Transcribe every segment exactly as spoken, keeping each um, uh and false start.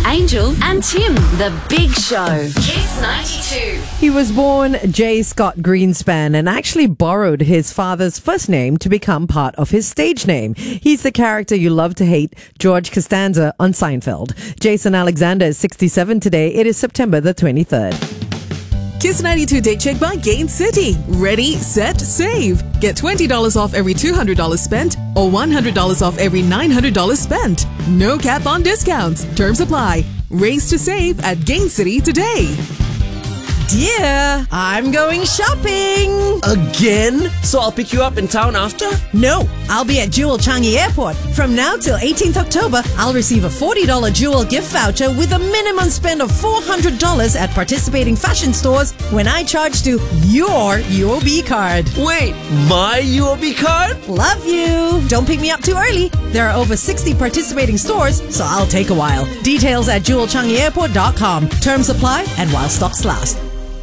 Angel and Tim, The Big Show. Kiss ninety-two. He was born J. Scott Greenspan and actually borrowed his father's first name to become part of his stage name. He's the character you love to hate, George Costanza on Seinfeld. Jason Alexander is sixty-seven today. It is September the twenty-third. Kiss ninety-two Date Check by Gain City. Ready, set, save. Get twenty dollars off every two hundred dollars spent or one hundred dollars off every nine hundred dollars spent. No cap on discounts. Terms apply. Race to save at Gain City today. Dear, I'm going shopping. Again? So I'll pick you up in town after? No, I'll be at Jewel Changi Airport. From now till eighteenth October, I'll receive a forty dollars Jewel gift voucher with a minimum spend of four hundred dollars at participating fashion stores when I charge to your U O B card. Wait, my U O B card? Love you. Don't pick me up too early. There are over sixty participating stores, so I'll take a while. Details at jewel changi airport dot com. Terms apply and while stocks last.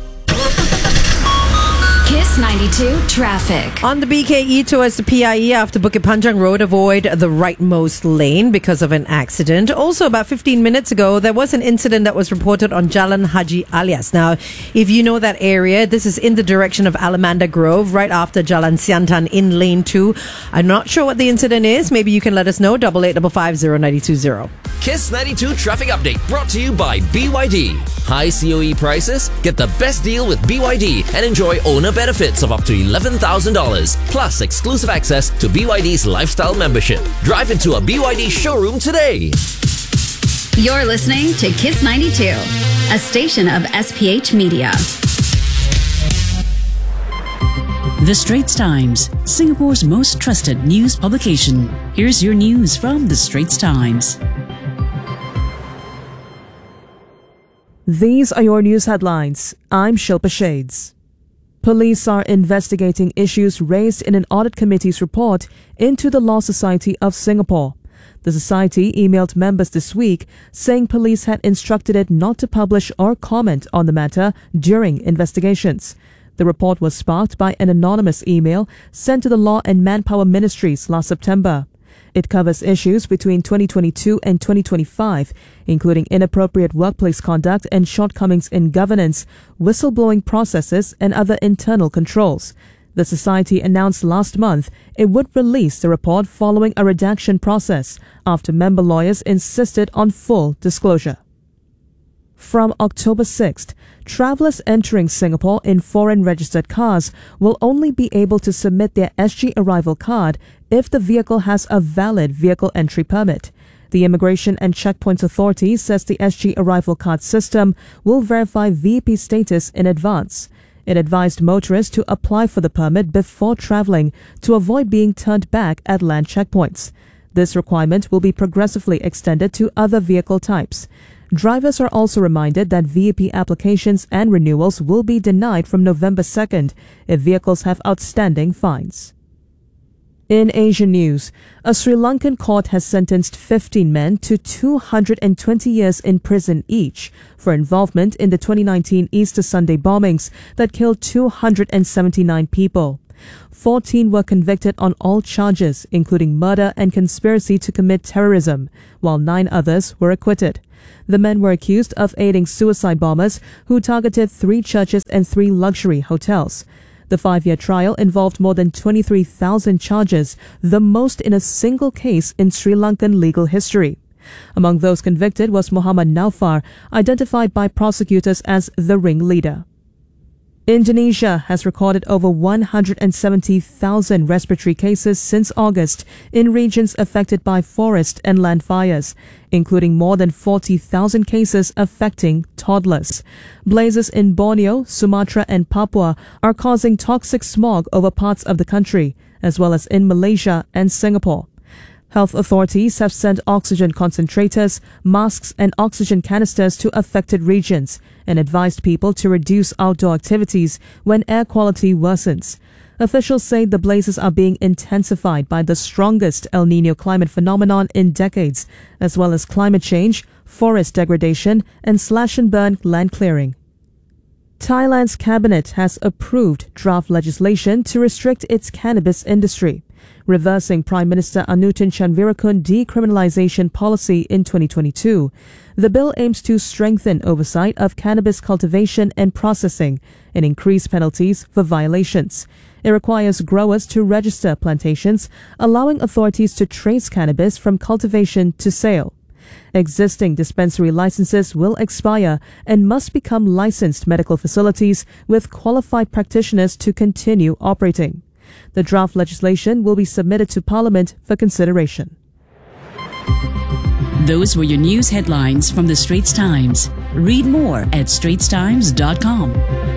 Kiss ninety-two traffic. On the B K E towards the P I E after Bukit Panjang Road, avoid the rightmost lane because of an accident. Also, about fifteen minutes ago, there was an incident that was reported on Jalan Haji Alias. Now, if you know that area, this is in the direction of Alamanda Grove, right after Jalan Siantan in lane two. I'm not sure what the incident is. Maybe you can let us know. Double eight double five zero ninety two zero. Kiss ninety-two traffic update brought to you by B Y D. High C O E prices? Get the best deal with B Y D and enjoy owner benefits of up to eleven thousand dollars plus exclusive access to B Y D's lifestyle membership. Drive into a B Y D showroom today. You're listening to Kiss ninety-two, a station of S P H Media. The Straits Times, Singapore's most trusted news publication. Here's your news from The Straits Times. These are your news headlines. I'm Shilpa Shades. Police are investigating issues raised in an audit committee's report into the Law Society of Singapore. The society emailed members this week saying police had instructed it not to publish or comment on the matter during investigations. The report was sparked by an anonymous email sent to the Law and Manpower Ministries last September. It covers issues between twenty twenty-two and twenty twenty-five, including inappropriate workplace conduct and shortcomings in governance, whistleblowing processes, and other internal controls. The society announced last month it would release the report following a redaction process after member lawyers insisted on full disclosure. From October sixth, travellers entering Singapore in foreign registered cars will only be able to submit their S G arrival card if the vehicle has a valid vehicle entry permit. The Immigration and Checkpoints Authority says the S G arrival card system will verify V I P status in advance. It advised motorists to apply for the permit before travelling to avoid being turned back at land checkpoints. This requirement will be progressively extended to other vehicle types. Drivers are also reminded that V I P applications and renewals will be denied from November second if vehicles have outstanding fines. In Asian news, a Sri Lankan court has sentenced fifteen men to two hundred twenty years in prison each for involvement in the twenty nineteen Easter Sunday bombings that killed two hundred seventy-nine people. fourteen were convicted on all charges, including murder and conspiracy to commit terrorism, while nine others were acquitted. The men were accused of aiding suicide bombers who targeted three churches and three luxury hotels. The five-year trial involved more than twenty-three thousand charges, the most in a single case in Sri Lankan legal history. Among those convicted was Muhammad Naufar, identified by prosecutors as the ringleader. Indonesia has recorded over one hundred seventy thousand respiratory cases since August in regions affected by forest and land fires, including more than forty thousand cases affecting toddlers. Blazes in Borneo, Sumatra and Papua are causing toxic smog over parts of the country, as well as in Malaysia and Singapore. Health authorities have sent oxygen concentrators, masks and oxygen canisters to affected regions and advised people to reduce outdoor activities when air quality worsens. Officials say the blazes are being intensified by the strongest El Niño climate phenomenon in decades, as well as climate change, forest degradation and slash-and-burn land clearing. Thailand's cabinet has approved draft legislation to restrict its cannabis industry. reversing Prime Minister Anutin Chanvirakul decriminalisation policy in twenty twenty-two. The bill aims to strengthen oversight of cannabis cultivation and processing and increase penalties for violations. It requires growers to register plantations, allowing authorities to trace cannabis from cultivation to sale. Existing dispensary licenses will expire and must become licensed medical facilities with qualified practitioners to continue operating. The draft legislation will be submitted to Parliament for consideration. Those were your news headlines from the Straits Times. Read more at straits times dot com.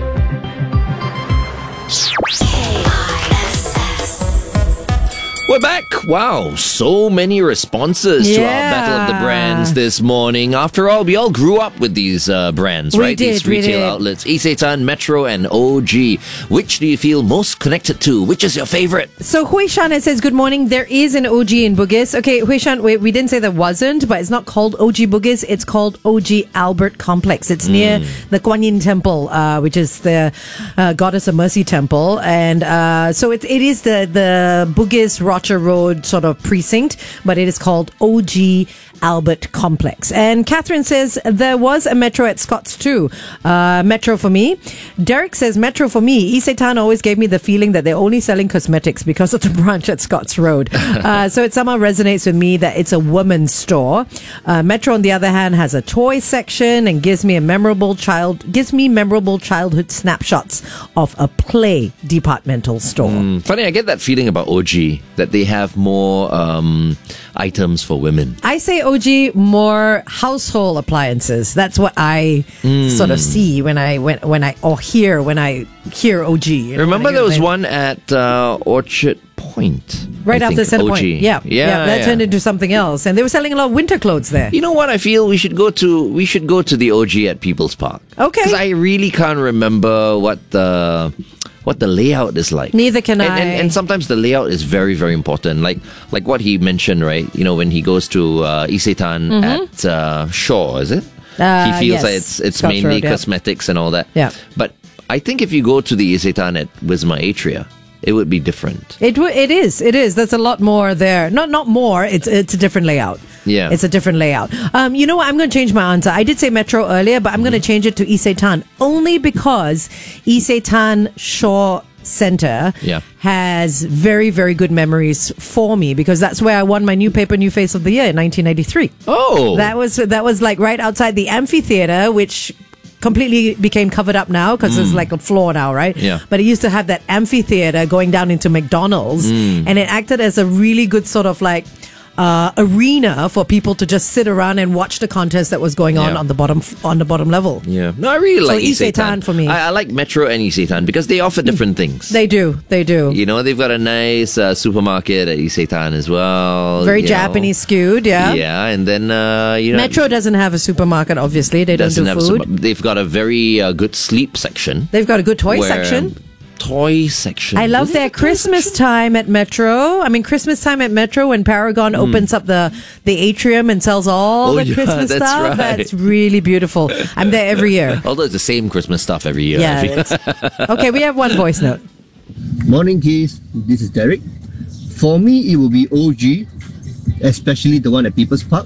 We're back. Wow, so many responses to our Yeah. Battle of the Brands this morning. After all, we all grew up with these uh, brands, We right? did, these we retail did. outlets, Isetan, Metro, and O G. Which do you feel most connected to? Which is your favorite? So Hui Shan it says, good morning. There is an O G in Bugis. Okay, Hui Shan, we, we didn't say there wasn't, but it's not called O G Bugis. It's called O G Albert Complex. It's near the Kuan Yin Temple, uh, which is the uh, Goddess of Mercy Temple. And uh, so it, it is the, the Bugis Rocher Road sort of precinct, but it is called O G Albert Complex. And Catherine says, there was a Metro at Scott's too. Uh, Metro for me. Derek says, Metro for me. Isetan always gave me the feeling that they're only selling cosmetics because of the branch at Scott's Road. Uh, so it somehow resonates with me that it's a woman's store. Uh, Metro, on the other hand, has a toy section and gives me a memorable child, gives me memorable childhood snapshots of a play departmental store. Mm, funny, I get that feeling about O G, that they have more um, items for women. I say O G, more household appliances. That's what I sort of see when I when when I or hear when I hear O G. You know, Remember when I there hear was the name. one at uh, Orchard Point. right I after think, Center O Point. G. Yeah, yeah, that yeah. turned into something else, and they were selling a lot of winter clothes there. You know what? I feel we should go to we should go to the O G at People's Park. Okay. Because I really can't remember what the what the layout is like. Neither can and, I. And, and sometimes the layout is very very important. Like like what he mentioned, right? You know, when he goes to uh, Isetan at uh, Shaw, is it? Mm-hmm. Uh, he feels yes. that it's it's Scotch mainly Road, yeah. cosmetics and all that. Yeah. But I think if you go to the Isetan at Wisma Atria, it would be different. It w- it is it is. There's a lot more there. Not not more. It's it's a different layout. Yeah. It's a different layout. Um, you know what? I'm going to change my answer. I did say Metro earlier, but I'm going to change it to Isetan only because Isetan Shaw Center Yeah. has very, very good memories for me because that's where I won my New Paper, New Face of the Year in nineteen ninety-three. Oh, That was that was like right outside the amphitheater, which completely became covered up now because it's like a floor now, right? Yeah. But it used to have that amphitheater going down into McDonald's, and it acted as a really good sort of like uh, arena for people to just sit around and watch the contest that was going on Yeah. on the bottom on the bottom level. yeah. No, I really So like Isetan for me. I, I like Metro and Isetan because they offer different things. They do, they do. You know, they've got a nice uh, supermarket at Isetan as well. Very you know. Japanese skewed, yeah. Yeah, and then, uh, you know. Metro doesn't have a supermarket, obviously. They don't doesn't do have food. super- They've got a very uh, good sleep section. They've got a good toy where- section. Toy section. I love Is their it a toy Christmas section? time at Metro. I mean, Christmas time at Metro when Paragon opens up the, the atrium and sells all Oh, the yeah, Christmas that's stuff. right. That's really beautiful. I'm there every year. Although it's the same Christmas stuff every year. I Yeah. feel. it's- okay, we have one voice note. Morning, Keys. This is Derek. For me, it will be O G, especially the one at People's Park.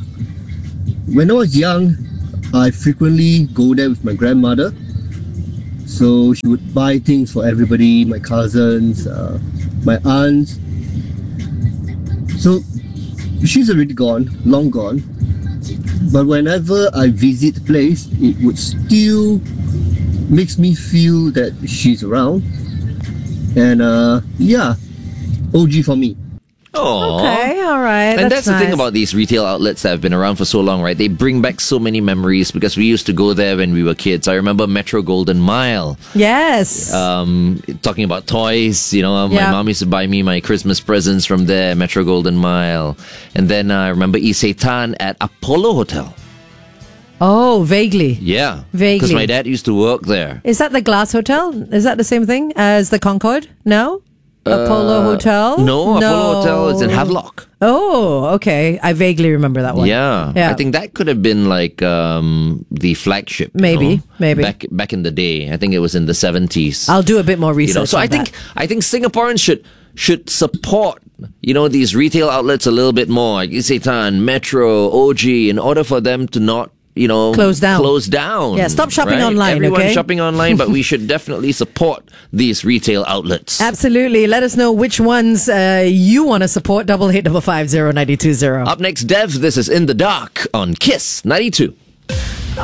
When I was young, I frequently go there with my grandmother. So she would buy things for everybody, my cousins, uh, my aunts. So she's already gone, long gone. But whenever I visit the place, it would still makes me feel that she's around. And uh, yeah, O G for me. Aw. Okay, all right. And that's, the thing nice. about these retail outlets that have been around for so long, right? They bring back so many memories because we used to go there when we were kids. I remember Metro Golden Mile. Yes. Um, talking about toys, you know, my Yeah. mom used to buy me my Christmas presents from there, Metro Golden Mile. And then uh, I remember Isetan at Apollo Hotel. oh, vaguely. Yeah. Vaguely. Because my dad used to work there. Is that the Glass Hotel? Is that the same thing as the Concorde? No? Apollo Hotel? Uh, No, Apollo Hotel is in Havelock. Oh, okay. I vaguely remember that one. Yeah. Yeah. I think that could have been like um, the flagship. you Maybe, know, maybe. Back back in the day. I think it was in the seventies. I'll do a bit more research. You know, so on I think that. I think Singaporeans should should support you know, these retail outlets a little bit more, like Isetan, Metro, O G, in order for them to not, you know, Close down. Close down. Yeah, stop shopping right? online, Everyone's okay? shopping online, but we should definitely support these retail outlets. Absolutely. Let us know which ones uh, you want to support. Double hit double five zero ninety two zero. Up next, Dev, this is In the Dark on Kiss ninety-two.